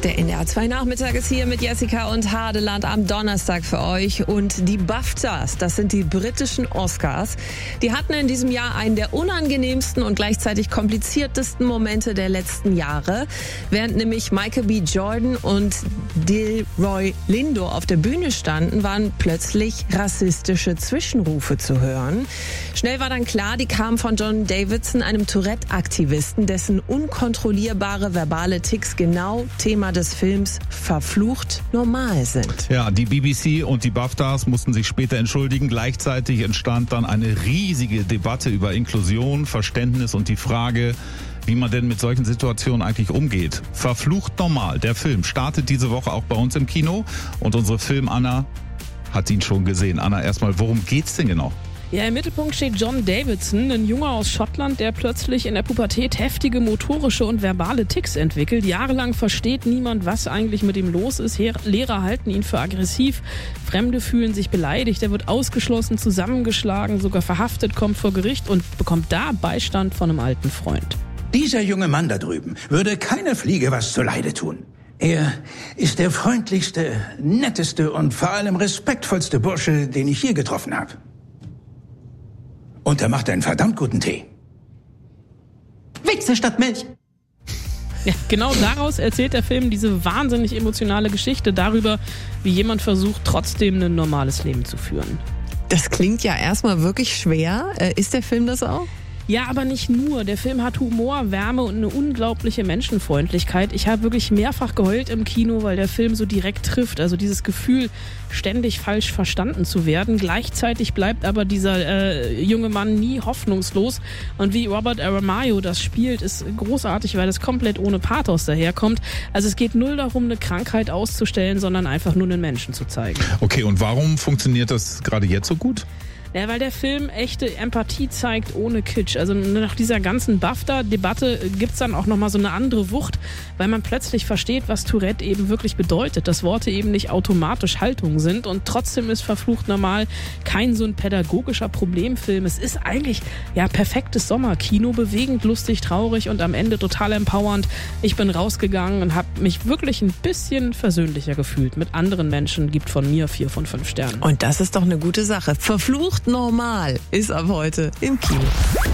Der NDR 2 Nachmittag ist hier mit Jessica und Hadeland am Donnerstag für euch. Und die BAFTAs, das sind die britischen Oscars, die hatten in diesem Jahr einen der unangenehmsten und gleichzeitig kompliziertesten Momente der letzten Jahre. Während nämlich Michael B. Jordan und Delroy Lindo auf der Bühne standen, waren plötzlich rassistische Zwischenrufe zu hören. Schnell war dann klar, die kamen von John Davidson, einem Tourette-Aktivisten, dessen unkontrollierbare verbale Tics genau Thema des Films Verflucht normal sind. Ja, die BBC und die BAFTAs mussten sich später entschuldigen. Gleichzeitig entstand dann eine riesige Debatte über Inklusion, Verständnis und die Frage, wie man denn mit solchen Situationen eigentlich umgeht. Verflucht normal. Der Film startet diese Woche auch bei uns im Kino und unsere Film-Anna hat ihn schon gesehen. Anna, erstmal, worum geht's denn genau? Ja, im Mittelpunkt steht John Davidson, ein Junge aus Schottland, der plötzlich in der Pubertät heftige motorische und verbale Tics entwickelt. Jahrelang versteht niemand, was eigentlich mit ihm los ist. Lehrer halten ihn für aggressiv, Fremde fühlen sich beleidigt, er wird ausgeschlossen, zusammengeschlagen, sogar verhaftet, kommt vor Gericht und bekommt da Beistand von einem alten Freund. Dieser junge Mann da drüben würde keiner Fliege was zuleide tun. Er ist der freundlichste, netteste und vor allem respektvollste Bursche, den ich je getroffen habe. Und er macht einen verdammt guten Tee. Wichse statt Milch. Ja, genau daraus erzählt der Film diese wahnsinnig emotionale Geschichte darüber, wie jemand versucht, trotzdem ein normales Leben zu führen. Das klingt ja erstmal wirklich schwer. Ist der Film das auch? Ja, aber nicht nur. Der Film hat Humor, Wärme und eine unglaubliche Menschenfreundlichkeit. Ich habe wirklich mehrfach geheult im Kino, weil der Film so direkt trifft. Also dieses Gefühl, ständig falsch verstanden zu werden. Gleichzeitig bleibt aber dieser junge Mann nie hoffnungslos. Und wie Robert Aramayo das spielt, ist großartig, weil es komplett ohne Pathos daherkommt. Also es geht null darum, eine Krankheit auszustellen, sondern einfach nur einen Menschen zu zeigen. Okay, und warum funktioniert das gerade jetzt so gut? Ja, weil der Film echte Empathie zeigt ohne Kitsch. Also nach dieser ganzen BAFTA-Debatte gibt's dann auch nochmal so eine andere Wucht, weil man plötzlich versteht, was Tourette eben wirklich bedeutet. Dass Worte eben nicht automatisch Haltungen sind und trotzdem ist Verflucht normal kein so ein pädagogischer Problemfilm. Es ist eigentlich ja perfektes Sommerkino, bewegend, lustig, traurig und am Ende total empowernd. Ich bin rausgegangen und habe mich wirklich ein bisschen versöhnlicher gefühlt mit anderen Menschen. Gibt von mir 4 von 5 Sternen. Und das ist doch eine gute Sache. Verflucht normal ist ab heute im Kino.